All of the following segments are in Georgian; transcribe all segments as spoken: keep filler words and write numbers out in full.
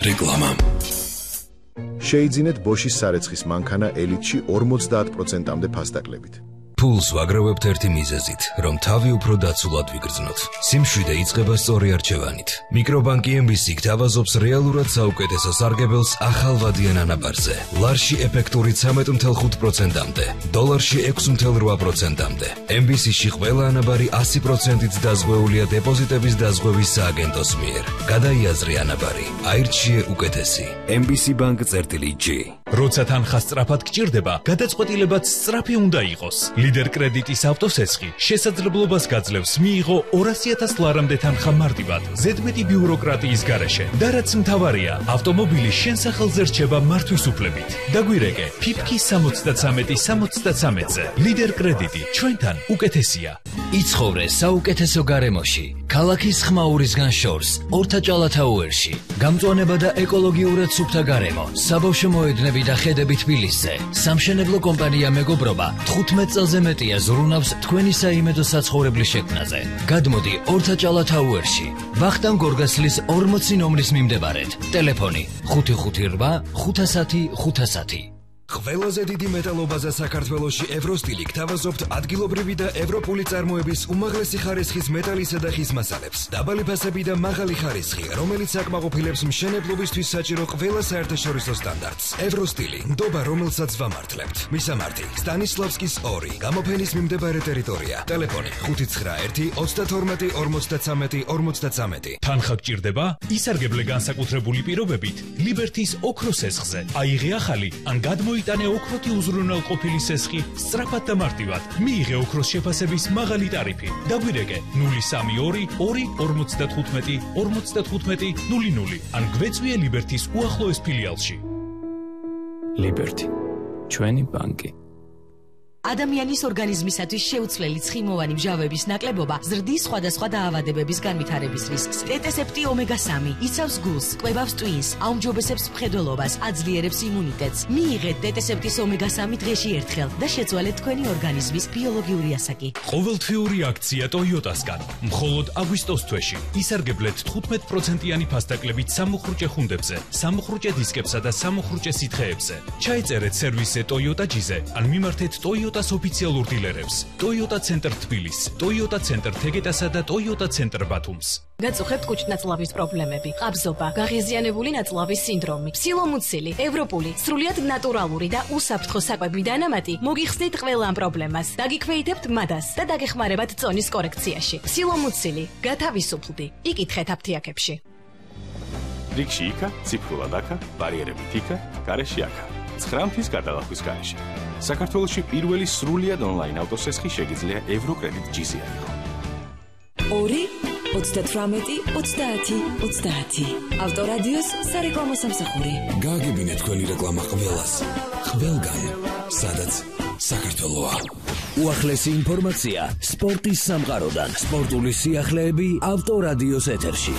რეკლამა. შეიძინეთ ბოშის სარეცხის მანქანა ელიტში ორმოცდაათ პროცენტამდე ფასდაკლებით. ფულს ვაგროვებთ ერთი მიზეზით, რომ თავი უფრო დაცულად ვიგრძნოთ. სიმშვიდე იწყება სწორი არჩევანით. მიკრობანკი ემ ბი სი გთავაზობს რეალურად საუკეთესო სარგებელს ახალ ვადიან ანაბარზე. ლარში ეფექტური ცამეტ ათი ათი პროცენტამდე, დოლარში ექვსი ათი რვა პროცენტამდე. ემ ბი სი-ში ყველა ანაბარი ასი პროცენტით დაზღვეულია დეპოზიტების დაზღვევის სააგენტოს მიერ. გადაიაზრე ანაბარი, აირჩიე უკეთესი. ემ ბი სი ბანკ წერტილი ჯი. როცა თანხა სწრაფად გჭირდება, გადაწყვეტილებაც სწრაფი უნდა იყოს. ლიდერ კრედიტის ავტოსესხი შესაძლებლობას გაძლევს მიიღო ორასი ათასი ლარამდე თანხა მარტივად, ზედმეტი ბიუროკრატიის გარეშე. და რაც მთავარია, ავტომობილი შენ სახელზე რჩება მართვის უფლებით. დაგვირეკე ფიფკი სამოცდათრამეტი სამოცდათრამეტზე. ლიდერ კრედიტი ჩვენთან უკეთესია. იცხოვრე საუკეთესო გარემოში. ქალაქის ხმაურისგან შორს, ორთაჭალათაუერში. გამწვანება და ეკოლოგიურად სუფთა გარემო. საბავშვო მოედნები და ხედები თბილისზე. სამშენებლო კომპანია მეგობრობა თხუთმეტ წელზე მეტია ზრუნავს თქვენი საიმედო საცხოვრებლის შექმნაზე. გადმოდი ორთაჭალათაუერში. ვახტანგ გორგასლის ორმოცი ნომრის მიმდებარედ. ტელეფონი ხუთი ხუთი რვა ხუთასათი ხუთასათი. ყველაზე დიდი მეტალობაზე საქართველოში ევროსტილი გთავაზობთ ადგილობრივი და ევროპული წარმოების უმაღლესი ხარისხის მეტალისა და ხის მასალებს. დაბალი ფასები და მაღალი ხარისხი, რომელიც აკმაყოფილებს მშენებლობისთვის საჭირო ყველა საერთაშორისო სტანდარტს. ევროსტილი, ნდობა, რომელსაც ვამართლებთ. მისამართი: სტანისლავსკის ორი, გამოფენის მიმდებარე ტერიტორია. ტელეფონი ხუთი ცხრა ერთი ოცდათორმეტი ორმოცდათრამეტი ორმოცდათრამეტი. თანხა გჭირდება? ისარგებლე განსაკუთრებული პირობებით ლიბერთის ოქროს სესხზე. აიღე ახალი ან გადმო იტანე ოქროთი უზრუნველყოფილი სესხი სწრაფად და მარტივად. მიიღე ოქროს შეფასების მაღალი ტარიფი. დაგვირეკე ნული სამი ორი ორი ორმოცდათხუთმეტი ორმოცდათხუთმეტი ნული ნული ან გვეწვიე ლიბერთის უახლოეს ფილიალში. ლიბერთი, ჩვენი ბანკი. ადამიანის ორგანიზმისათვის შეუცვლელი ცხიმოვანი მჟავების ნაკლებობა ზრდის სხვადასხვა დაავადებების განვითარების რისკს. ტეტესეპტი ომეგა სამი იცავს გულს, კვებავს ტვინს, აუმჯობესებს მხედველობას, აძლიერებს იმუნიტეტს. მიიღეთ ტეტესეპტის ომეგა სამი დღეში ერთხელ და შეცვალეთ თქვენი ორგანიზმის ბიოლოგიური ასაკი. ყოველთვიური აქცია ტოიოტასგან. მხოლოდ აგვისტოს თვეში ისარგებლეთ თხუთმეტ პროცენტიანი ფასდაკლებით სამუხრუჭე ხუნდებზე, სამუხრუჭე დისკებსა და სამუხრუჭე სითხეებზე. ჩაიწერეთ სერვისზე ტოიოტა ჯიზე ან მიმართეთ ტოიოტა ოფიციალურ დილერებს. ტოიოტა ცენტრ თბილის, ტოიოტა ცენტრ თეგეტასა და ტოიოტა ცენტრ ბათუმს. გაწუხებთ კუჭნაწლავის პრობლემები, ყაბზობა, გაღიზიანებული ნაწლავის სინდრომი, სილომუცილი, ევროპული, სრულიად ნატურალური და უსაფრთხო საკვები დანამატი მოგიხსნით ყველა ამ პრობლემას. დაგიქვეითებთ მადას და დაგეხმარებათ წონის კორექციაში. სილომუცილი, გათავისუფლდი. იკითხეთ აფთიაქებში. რიგში იქა, ციფრულად აქა, ბარიერებით იქა, გარეშე აქა. ცხრამთის გადალახვის გარეშე. საქართველოში პირველი სრულიად ონლაინ ავტოსესხი შეგიძლია ევროკრედიტ ჯიზე აიღო. ორი ოცდათრამეტი ოცდაათი ოცდაათი. ავტორადიოს სარეკლამო სამსახური. გააგებინეთ თქვენი რეკლამა ყველას. ყველგან, სადაც საქართველოა. უახლესი ინფორმაცია სპორტის სამყაროდან. სპორტული სიახლეები ავტორადიოს ეთერში.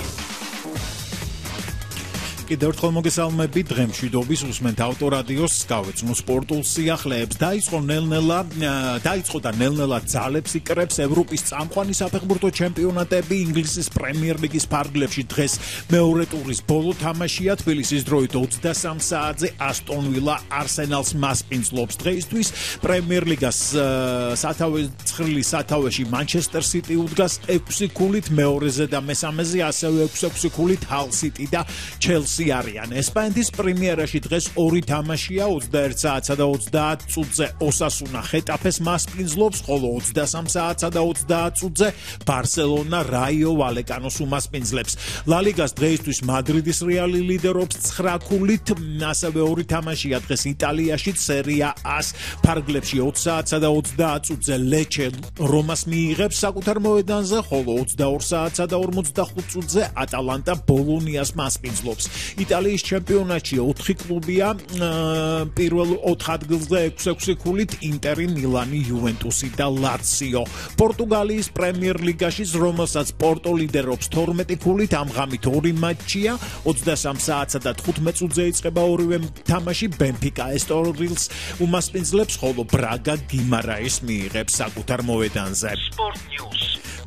კიდევ ერთხელ მოგესალმებით. დღე მშვიდობის უსმენთ ავტორადიოს გავეცნო სპორტულ სიახლეებს. დაიწყო ნელ-ნელა, დაიწყო და ნელ-ნელა ძალებს იკრებს ევროპის წამყვანი საფეხბურთო ჩემპიონატები. ინგლისის პრემიერ ლიგის ფარგლებში დღეს მეორე ტურის ბოლო თამაშია. თბილისის დროით ოცდასამ საათზე ასტონ ვილა არსენალს მასპინძლობს. დღეისთვის პრემიერ ლიგას სათავე ცხრილი სათავეში მანჩესტერ სიტი უდგას ექვსი ქულით, მეორეზე და მესამეზე ასევე ექვსი ექვსი ქულით ჰალ სიტი და ჩელსი არიან. ესპანეთის პრემიერაში დღეს ორი თამაშია. ოცდაერთ საათსა და ოცდაათ წუთზე ოსასუნა ხეტაფეს მასპინძლობს, ხოლო ოცდასამ საათსა და ოცდაათ წუთზე ბარსელონა რაიო ვალეკანოს უმასპინძლებს. ლა ლიგას დღეისთვის მადრიდის რეალი ლიდერობს ცხრა ქულით. ასევე ორი თამაშია დღეს იტალიაში სერია ას ფარგლებში. ოცი საათსა და ოცდაათ წუთზე ლეჩე რომას მიიღებს საკუთარ მოედანზე, ხოლო ოცდაორ საათსა და ორმოცდახუთ წუთზე ატალანტა ბოლონიას მასპინძლობს. იტალიის ჩემპიონატში ოთხი კლუბია, პირველ ოთხ ადგილზე ექვსი ექვსი ქულით ინტერი, მილანი, იუვენტუსი და ლაციო. პორტუგალიის პრემიერ ლიგაში, რომელსაც პორტო ლიდერობს თორმეტი ქულით, ამ ღამით ორი მატჩია. ოცდასამ საათსა და თხუთმეტ წუთზე იწყება ორივე თამაში. ბენფიკა ესტორილს უმასპინძლებს, ხოლო ბრაგა გიმარაის მიიღებს საკუთარ მოედანზე. Sport News.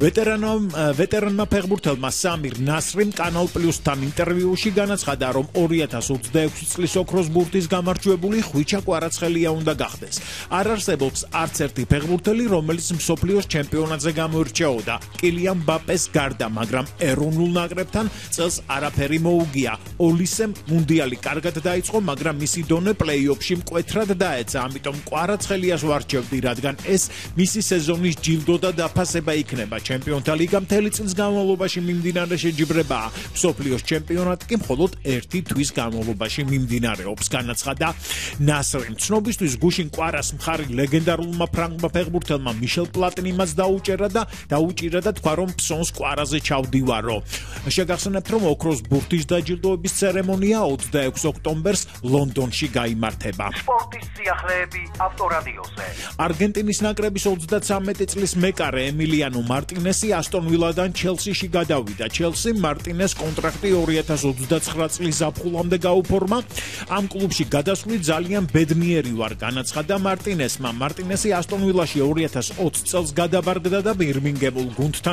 ვეტერანო ვეტერანმა ფეხბურთელმა სამირ ნასრიმ კანალ პლუსთან ინტერვიუში განაცხადა, რომ ორი ათას ოცდაექვსი წლის ოქროს ბურთის გამარჯვებული ხვიჩა კვარაცხელია უნდა გახდეს. არ არსებობს არც ერთი ფეხბურთელი, რომელიც მსოფლიოს ჩემპიონატზე გამოირჩეოდა კილიან მბაპეს გარდა, მაგრამ ეროვნულ ნაკრებთან წელს არაფერი მოუგია. ოლისემ მუნდიალი კარგად დაიწყო, მაგრამ მისი დონე პლეი-ოფში მკვეთრად დაეცა, ამიტომ კვარაცხელიას ვარჩევდი, რადგან ეს მისი სეზონის ჯილდო და დაფასება იქნება. ჩემპიონთა ლიგა მთელი წლის განმავლობაში მიმდინარე შეჯიბრებაა. მსოფლიოს ჩემპიონატი კი მხოლოდ ერთი თვის განმავლობაში მიმდინარეობს, განაცხადა ნასრიმ. ცნობისთვის გუშინ კვარას მხარი ლეგენდარულმა ფრანგმა ფეხბურთელმა მიშელ პლატინიმაც დაუჭერა და დაუჭირა და თქვა, რომ ფსონს კვარაზე ჩავდივარო. შეგახსენებთ, რომ ოქროს ბურთის დაჯილდოების ცერემონია ოცდაექვსი ოქტომბერს ლონდონში გაიმართება. სპორტის სიახლეები ავტორადიოზე. არგენტინის ნაკრების ოცდათვრამეტი წლის მეკარე ემილიანო მარტინესი ასტონ ვილადან ჩელსიში გადავიდა. ჩელსიმ მარტინეს კონტრაქტი ორი ათას ოცდაცხრა წლის ზაფხულამდე გაუფორმა. ამ კლუბში გადასვლი ძალიან ბედნიერი ვარ, განაცხადა მარტინესმა. მარტინესი ასტონ ვილაში ორი ათას ოცი წელს გადაბარგდა და ბირმინგემულ გუნდთან